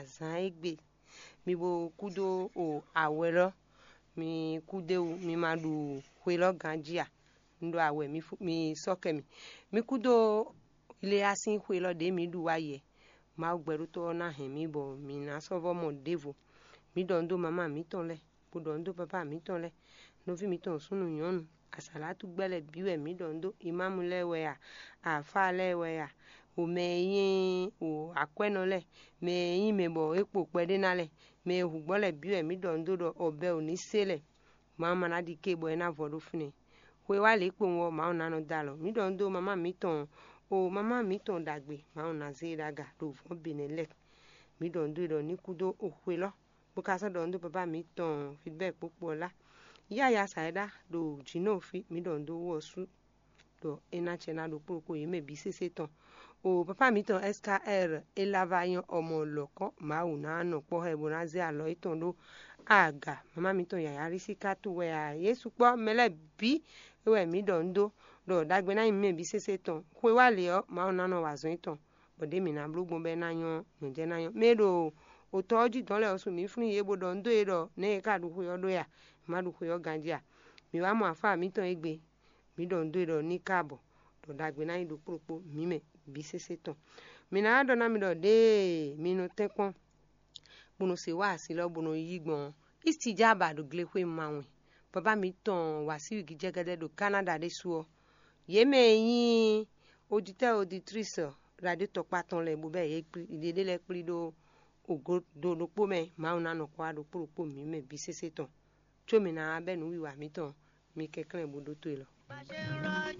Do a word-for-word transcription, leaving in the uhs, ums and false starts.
azan egbe mi bo kudo o awelo mi kude mi madu kwelo ganjia ndo awe mi mi soke mi mi kudo ile asin kwelo de mi du waye ma gberu to na he mi bo mi na so vo mo devo mi dondo mama mi tonle bo dondo papa mi tonle no vi mi ton sunu yonu asalatu gbele biwe mi dondo imamu lewe ya afa lewe ya o meyin o akwenole me yin me bo epo pede nale me hugbole biwe mi dondo do obe oni sele mama na di ke bo na vodo fune we wa le po won ma ona no dalo mi dondo mama mi ton o mama mi ton dagbe ma ona ze daga do fo benele mi dondo do ni kudo o kwelo bo ka so dondo papa mi ton feedback popo la ya ya saida do jino fi mi dondo wo su do ena chena do popo ye me bi sese ton o papa mi ton S K R elavayan omo loko ma una no po he bona ze alo iton do aga mama mi ton ya ya risika to we a yesu po mele bi we mi dondo do dagbe na me bi sese ton kwe wa le o ma una no wa zo iton bode mi na blogbon be na yan no je na yan me do o toji don le o su mi fun ye bo dondo e do ne ka du ko yo do ya ma du ko yo ganjia mi wa mo afa mi ton egbe mi dondo e do ni kabo do dagbe na do popo mi me bi sese ton mi na do na mi do de mi no tekon bunu se wa si lo bunu yigbon istijaba do gle kwe mawe baba mi ton wa si wi jegede do Canada de suo ye me yin auditeur auditrice radio to paton le bo be ye ide le pri do ogo do do po me ma una no kwa do popo mi me bi sese ton cho mi na be nu wi wa mi ton mi kekran bo do to lo